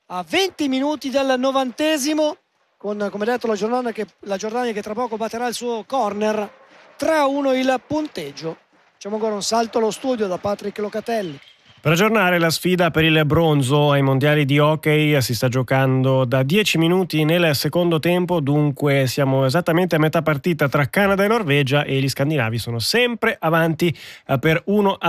a 20 minuti del 90esimo, con, come detto, la Giordania che tra poco batterà il suo corner. 3-1 il punteggio. Facciamo ancora un salto allo studio da Patrick Locatelli. Per aggiornare la sfida per il bronzo ai mondiali di hockey si sta giocando da 10 minuti nel secondo tempo, dunque siamo esattamente a metà partita tra Canada e Norvegia e gli scandinavi sono sempre avanti per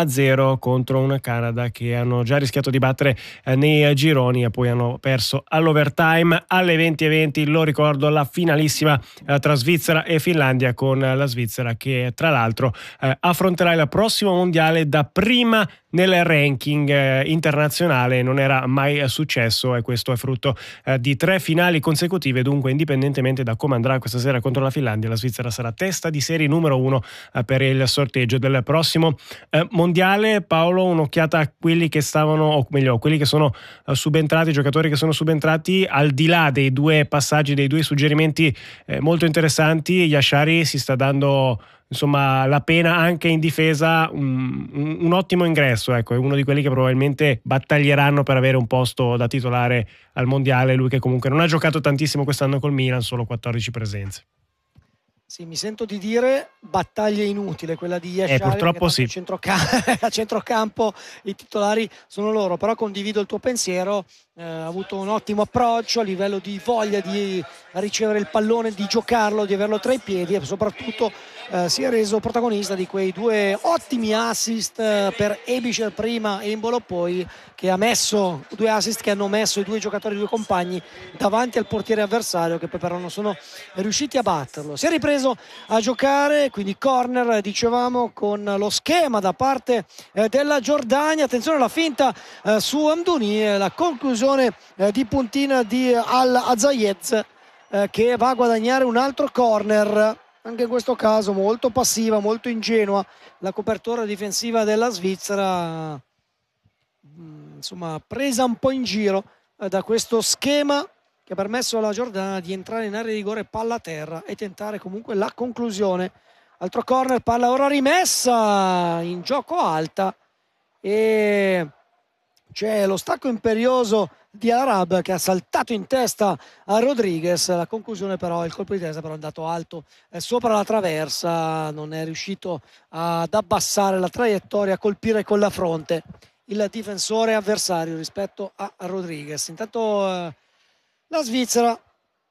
1-0 contro una Canada che hanno già rischiato di battere nei gironi e poi hanno perso all'overtime. Alle 20:20, lo ricordo, la finalissima tra Svizzera e Finlandia, con la Svizzera che tra l'altro affronterà il prossimo mondiale da prima nel ranking internazionale. Non era mai successo e questo è frutto di 3 finali consecutive, dunque indipendentemente da come andrà questa sera contro la Finlandia, la Svizzera sarà testa di serie numero 1 per il sorteggio del prossimo mondiale. Paolo, un'occhiata a quelli che stavano, o meglio quelli che sono subentrati, i giocatori che sono subentrati, al di là dei due passaggi, dei due suggerimenti molto interessanti. Yashari si sta dando insomma la pena anche in difesa, un ottimo ingresso, ecco, è uno di quelli che probabilmente battaglieranno per avere un posto da titolare al mondiale, lui che comunque non ha giocato tantissimo quest'anno col Milan, solo 14 presenze. Sì, mi sento di dire battaglia inutile quella di Yashari, purtroppo sì. A centrocampo i titolari sono loro, però condivido il tuo pensiero. Ha avuto un ottimo approccio a livello di voglia di ricevere il pallone, di giocarlo, di averlo tra i piedi, e soprattutto si è reso protagonista di quei 2 ottimi assist per Ebischer prima e Embolo poi, che ha messo 2 assist che hanno messo i 2 giocatori, i 2 compagni davanti al portiere avversario, che poi però non sono riusciti a batterlo. Si è ripreso a giocare, quindi corner, dicevamo, con lo schema da parte della Giordania. Attenzione alla finta su Amdouni, la conclusione di puntina di Al-Azayez, che va a guadagnare un altro corner, anche in questo caso molto passiva, molto ingenua la copertura difensiva della Svizzera, insomma presa un po' in giro da questo schema che ha permesso alla Giordania di entrare in area di rigore, palla a terra, e tentare comunque la conclusione. Altro corner, palla ora rimessa in gioco alta e c'è lo stacco imperioso di Arab che ha saltato in testa a Rodriguez. La conclusione però, il colpo di testa però è andato alto sopra la traversa, non è riuscito ad abbassare la traiettoria, a colpire con la fronte il difensore avversario rispetto a Rodriguez. Intanto la Svizzera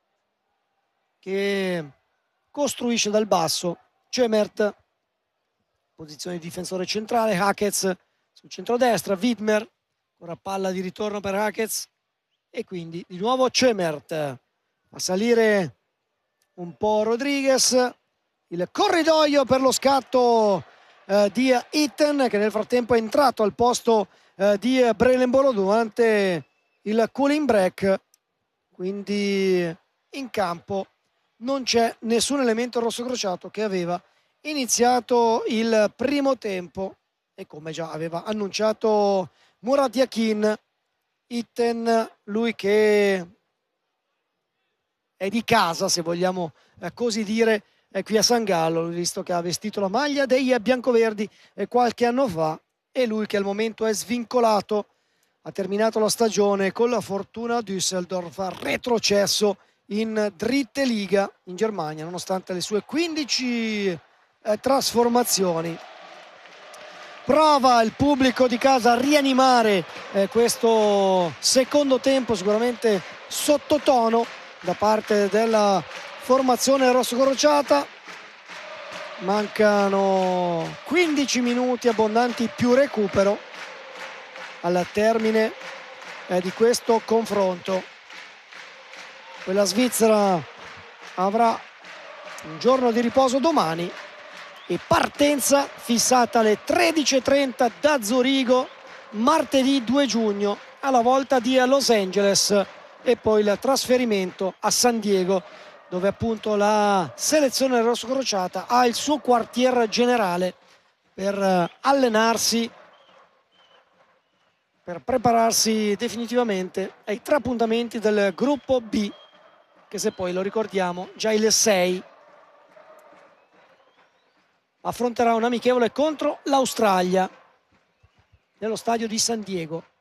che costruisce dal basso, Cemert posizione di difensore centrale, Hakez sul centrodestra, Widmer, ora palla di ritorno per Hakez e quindi di nuovo Cemert a salire un po' Rodriguez, il corridoio per lo scatto di Itten, che nel frattempo è entrato al posto di Brelembolo durante il cooling break, quindi in campo non c'è nessun elemento rossocrociato che aveva iniziato il primo tempo, e come già aveva annunciato Murat Yakin, Itten, lui che è di casa, se vogliamo così dire, è qui a San Gallo, visto che ha vestito la maglia dei biancoverdi qualche anno fa, e lui che al momento è svincolato, ha terminato la stagione con la Fortuna Düsseldorf, ha retrocesso in Dritte Liga in Germania nonostante le sue 15 trasformazioni. Prova il pubblico di casa a rianimare questo secondo tempo sicuramente sottotono da parte della formazione rossocrociata. Mancano 15 minuti abbondanti più recupero al termine di questo confronto. Quella Svizzera avrà un giorno di riposo domani e partenza fissata alle 13:30 da Zurigo martedì 2 giugno alla volta di Los Angeles, e poi il trasferimento a San Diego, dove appunto la selezione rossocrociata ha il suo quartier generale per allenarsi, per prepararsi definitivamente ai 3 appuntamenti del gruppo B, che, se poi lo ricordiamo, già il 6 affronterà un amichevole contro l'Australia nello stadio di San Diego.